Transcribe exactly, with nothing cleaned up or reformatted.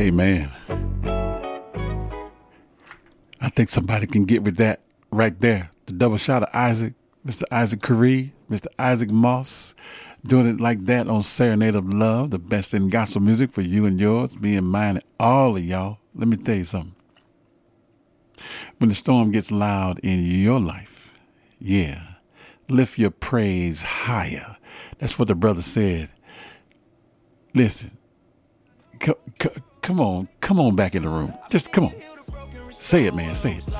Amen. I think somebody can get with that right there. The double shot of Isaac, Mister Isaac Curry, Mister Isaac Moss, doing it like that on Serenade of Love, the best in gospel music for you and yours, me and mine, and all of y'all. Let me tell you something. When the storm gets loud in your life, yeah, lift your praise higher. That's what the brother said. Listen, c- c- come on, come on back in the room. Just come on. Say it, man, say it.